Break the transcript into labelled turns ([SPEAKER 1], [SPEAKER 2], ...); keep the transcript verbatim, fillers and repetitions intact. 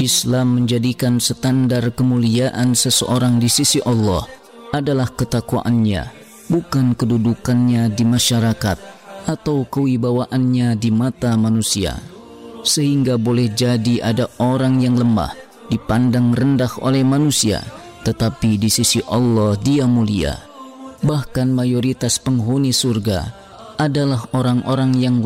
[SPEAKER 1] Islam menjadikan standar kemuliaan seseorang di sisi Allah adalah ketakwaannya, bukan kedudukannya di masyarakat atau kewibawaannya di mata manusia. Sehingga boleh jadi ada orang yang lemah, dipandang rendah oleh manusia, tetapi di sisi Allah dia mulia. Bahkan mayoritas penghuni surga adalah orang-orang yang